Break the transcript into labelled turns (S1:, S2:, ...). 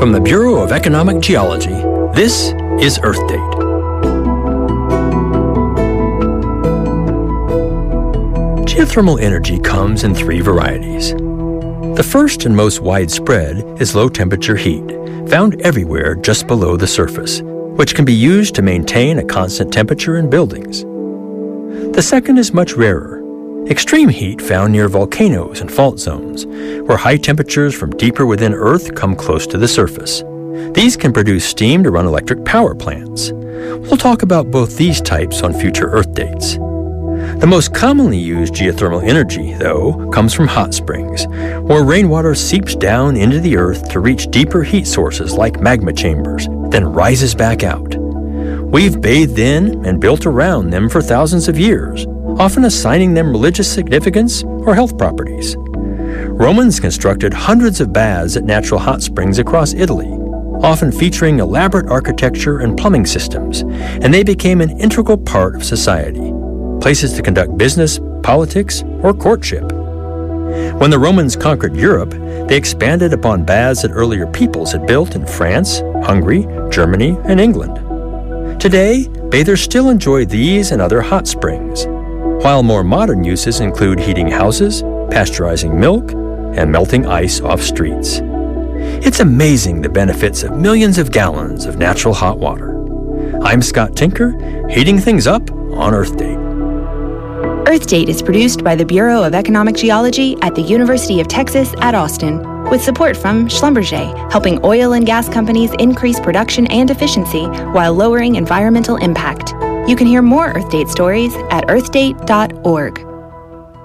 S1: From the Bureau of Economic Geology, this is Earth Date. Geothermal energy comes in three varieties. The first and most widespread is low-temperature heat, found everywhere just below the surface, which can be used to maintain a constant temperature in buildings. The second is much rarer. Extreme heat found near volcanoes and fault zones, where high temperatures from deeper within Earth come close to the surface. These can produce steam to run electric power plants. We'll talk about both these types on future Earth Dates. The most commonly used geothermal energy, though, comes from hot springs, where rainwater seeps down into the Earth to reach deeper heat sources like magma chambers, then rises back out. We've bathed in and built around them for thousands of years, often assigning them religious significance or health properties. Romans constructed hundreds of baths at natural hot springs across Italy, often featuring elaborate architecture and plumbing systems, and they became an integral part of society, places to conduct business, politics, or courtship. When the Romans conquered Europe, they expanded upon baths that earlier peoples had built in France, Hungary, Germany, and England. Today, bathers still enjoy these and other hot springs, while more modern uses include heating houses, pasteurizing milk, and melting ice off streets. It's amazing the benefits of millions of gallons of natural hot water. I'm Scott Tinker, heating things up on Earth Date.
S2: Earth Date is produced by the Bureau of Economic Geology at the University of Texas at Austin, with support from Schlumberger, helping oil and gas companies increase production and efficiency while lowering environmental impact. You can hear more Earth Date stories at earthdate.org.